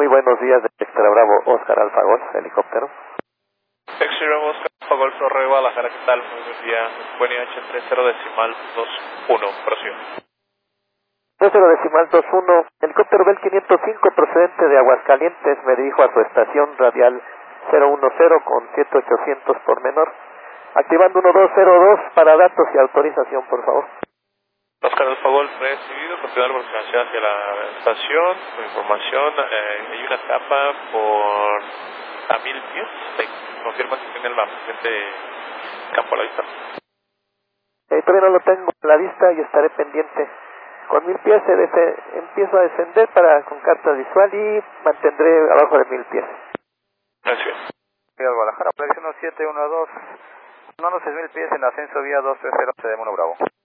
Muy buenos días, de Extra Bravo, Oscar Alfa Golf, helicóptero. Extra Bravo, Oscar Alfa Golf, Torre Guadalajara, ¿qué tal? Muy buen día. Buen IH 30.21, prosión. 30.21, helicóptero Bell 505 procedente de Aguascalientes, me dirijo a su estación radial 010 con 7800 por menor. Activando 1202 para datos y autorización, por favor. Oscar Alfa Golf, recibido, continuar la aproximación hacia la estación, con información, hay una capa por a 1000 pies, confirma que tiene el mapete campo a la vista. Todavía no lo tengo a la vista y estaré pendiente. Con 1000 pies empiezo a descender con carta visual y mantendré abajo de 1000 pies. Gracias. Vía Guadalajara, predicción 712, no 6000 pies en ascenso vía 230 de Mono Bravo.